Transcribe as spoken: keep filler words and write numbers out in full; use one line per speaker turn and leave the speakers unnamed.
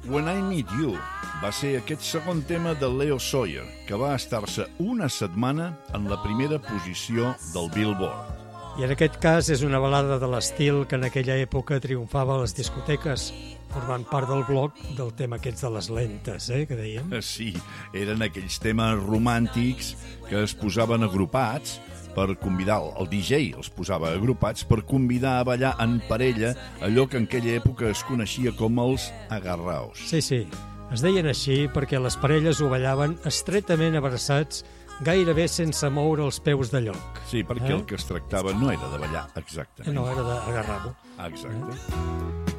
When I Need You va ser aquest segon tema de Leo Sayer, que va estar-se una setmana en la primera posició del Billboard.
I en aquest cas és una balada de l'estil que en aquella època triomfava a les discoteques, formant part del bloc del tema aquests de les lentes, eh, que dèiem.
Sí, eren aquells temes romàntics que es posaven agrupats per convidar, el D J els posava agrupats per convidar a ballar en parella allò que en aquella època es coneixia com els agarraos.
Sí, sí, es deien així perquè les parelles ho ballaven estretament abraçats, gairebé sense moure els peus de lloc.
Sí, perquè
eh?
el que es tractava no era de ballar exactament.
No, era d'agarrar-ho.
Exacte. Eh?